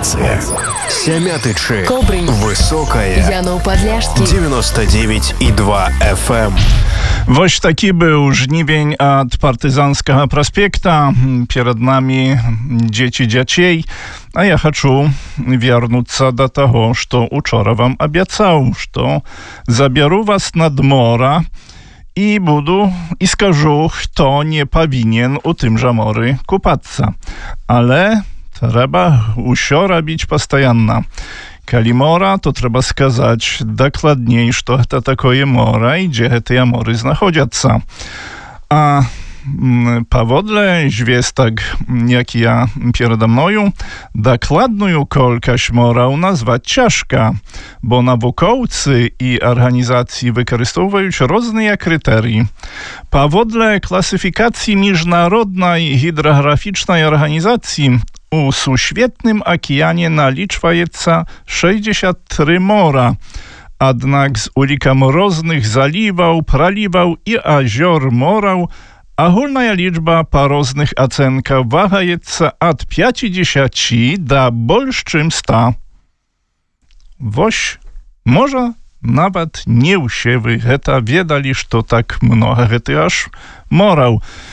Станция. Сямятычы. Кобрынь. Высокая. Янов-Падляшскі. 99,2 FM. Вось такі быў жнівень ад партызанскага праспекта. Перад намі дзеці дзяцей. А я хачу вернуцца да таго, што учора вам абяцаў, што забяру вас над мора і скажу, хто не павінен у тым жа моры купацца. Але трэба ўсё рабіць пастаянна. Калі мора, то трэба сказаць дакладней, што гэта такое мора і дзе гэтыя моры знаходзяцца. А паводле звестак, якія перада мною, дакладную колькасць мораў назваць цяжка, бо навукоўцы і арганізацыі выкарыстоўваюць розныя крытэрыі. Паводле класіфікацыі міжнароднай гідраграфічнай арганізацыі у сусветным акіяне налічваецца 63 мора. Аднак з улікам розных заліваў, праліваў і азёр мораў агульная лічба па розных ацэнках вагаецца ад 50 да больш чым 100. Вось, можа, нават не ўсе вы гэта ведалі, што так многа гэты аж мораў.